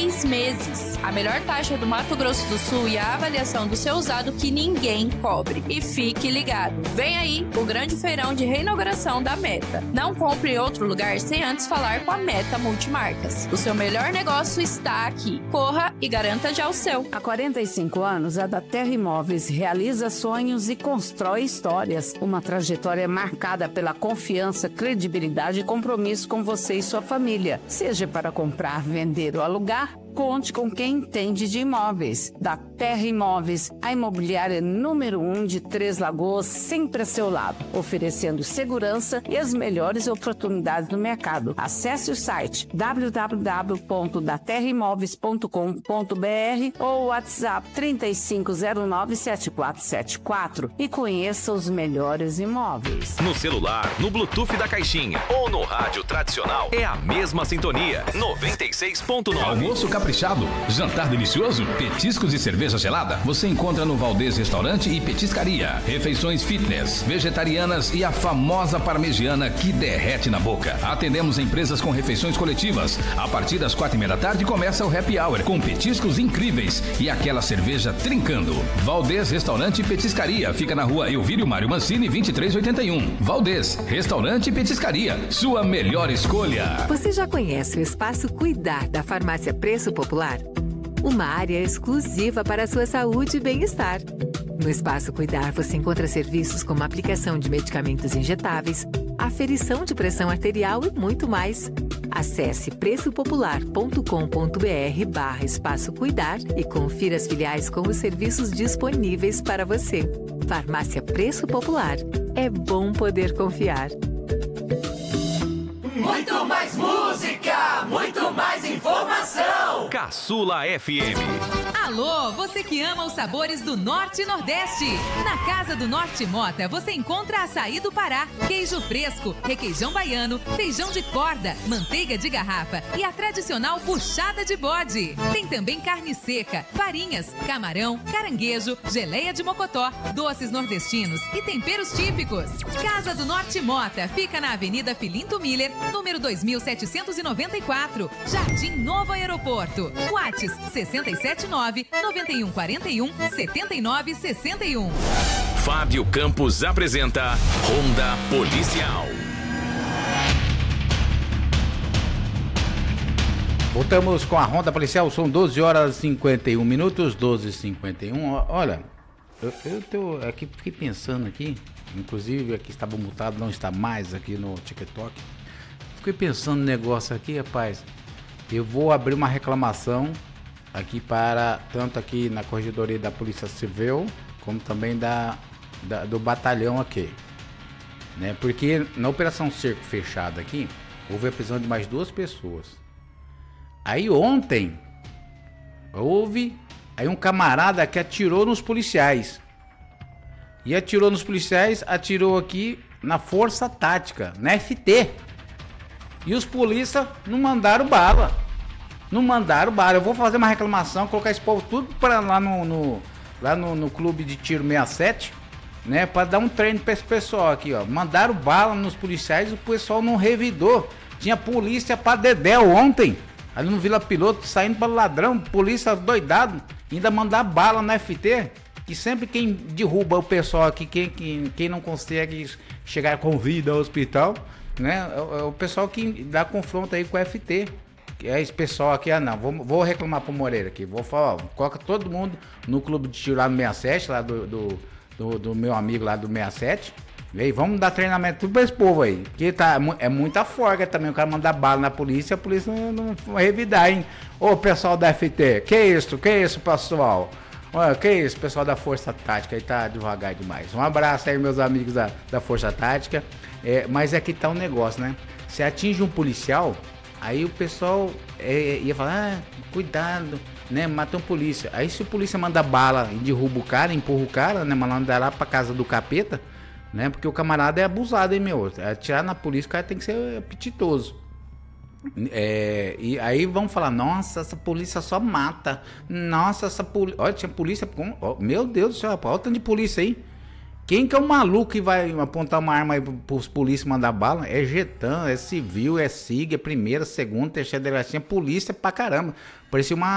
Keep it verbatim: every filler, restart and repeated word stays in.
seis meses. A melhor taxa do Mato Grosso do Sul e a avaliação do seu usado que ninguém cobre. E fique ligado, vem aí o grande feirão de reinauguração da Meta. Não compre em outro lugar sem antes falar com a Meta Multimarcas. O seu melhor negócio está aqui. Corra e garanta já o seu. Há quarenta e cinco anos, a da Terra Imóveis realiza sonhos e constrói histórias. Uma trajetória marcada pela confiança, credibilidade e compromisso com você e sua família. Seja para comprar, vender ou alugar, conte com quem entende de imóveis. Da Terra Imóveis, a imobiliária número um de Três Lagoas, sempre a seu lado, oferecendo segurança e as melhores oportunidades do mercado. Acesse o site w w w ponto da terra imóveis ponto com ponto b r ou o WhatsApp três cinco zero nove sete quatro sete quatro e conheça os melhores imóveis. No celular, no Bluetooth da caixinha ou no rádio tradicional, é a mesma sintonia. noventa e seis ponto nove. Almoço caprichado, jantar delicioso, petiscos e cerveja gelada, você encontra no Valdez Restaurante e Petiscaria. Refeições fitness, vegetarianas e a famosa parmegiana que derrete na boca. Atendemos empresas com refeições coletivas. A partir das quatro e meia da tarde começa o happy hour com petiscos incríveis e aquela cerveja trincando. Valdez Restaurante e Petiscaria fica na rua Elvírio Mário Mancini vinte e três oitenta e um. Valdez Restaurante e Petiscaria, sua melhor escolha. Você já conhece o Espaço Cuidar da Farmácia Preço Popular? Uma área exclusiva para a sua saúde e bem-estar. No Espaço Cuidar você encontra serviços como aplicação de medicamentos injetáveis, aferição de pressão arterial e muito mais. Acesse preço popular ponto com ponto b r barra Espaço Cuidar e confira as filiais com os serviços disponíveis para você. Farmácia Preço Popular. É bom poder confiar. Muito mais música, muito mais informação. Caçula F M. Alô, você que ama os sabores do Norte e Nordeste. Na Casa do Norte Mota você encontra açaí do Pará, queijo fresco, requeijão baiano, feijão de corda, manteiga de garrafa e a tradicional buchada de bode. Tem também carne seca, farinhas, camarão, caranguejo, geleia de mocotó, doces nordestinos e temperos típicos. Casa do Norte Mota fica na Avenida Filinto Miller, número dois mil setecentos e noventa e quatro, Jardim Novo Aeroporto. WhatsApp sessenta e sete nove, noventa e um quarenta e um, setenta e nove sessenta e um. Fábio Campos apresenta Ronda Policial. Voltamos com a Ronda Policial, são doze horas e cinquenta e um minutos, doze e cinquenta e um. Olha, eu, eu tô aqui, fiquei pensando aqui, inclusive aqui estava multado, não está mais aqui no TikTok. Fiquei pensando no negócio aqui, rapaz. Eu vou abrir uma reclamação aqui para, tanto aqui na Corregedoria da Polícia Civil, como também da, da, do batalhão aqui. Né? Porque na Operação Cerco Fechado aqui, houve a prisão de mais duas pessoas. Aí ontem, houve aí um camarada que atirou nos policiais. E atirou nos policiais, atirou aqui na Força Tática, na F T. E os polícia não mandaram bala. Não mandaram bala. Eu vou fazer uma reclamação, colocar esse povo tudo para lá no, no, lá no, no clube de tiro sessenta e sete, né? Para dar um treino para esse pessoal aqui, ó. Mandaram bala nos policiais e o pessoal não revidou. Tinha polícia para dedéu ontem. Ali no Vila Piloto, saindo para ladrão, polícia doidado. Ainda mandar bala na F T. E sempre quem derruba o pessoal aqui, quem, quem, quem não consegue chegar com vida ao hospital, né? É o pessoal que dá confronto aí com o F T. É esse pessoal aqui, ah não, vou, vou reclamar pro Moreira aqui. Vou falar, ó, coloca todo mundo no clube de tiro lá no sessenta e sete, lá do, do, do, do meu amigo lá do sessenta e sete. E aí, vamos dar treinamento tudo pra esse povo aí. Porque tá, é muita forga também. O cara mandar bala na polícia, a polícia não, não vai revidar, hein? Ô, pessoal da F T, que isso? Que isso, pessoal? Olha, que isso, pessoal da Força Tática aí tá devagar demais. Um abraço aí, meus amigos da, da Força Tática. É, mas aqui tá um negócio, né? Se atinge um policial, aí o pessoal é, ia falar, ah, cuidado, né? Mata um polícia. Aí se o polícia manda bala e derruba o cara, empurra o cara, né? Mandar lá pra casa do capeta, né? Porque o camarada é abusado, hein, meu? Atirar na polícia, o cara tem que ser apetitoso. É, e aí vão falar, nossa, essa polícia só mata. Nossa, essa polícia. Olha, tinha polícia. Oh, meu Deus do céu, rapaz, olha o tanto de polícia aí. Quem que é o maluco que vai apontar uma arma aí pros polícias mandar bala? É Getan, é civil, é SIG, é primeira, segunda, terceira delegacia, polícia pra caramba. parecia uma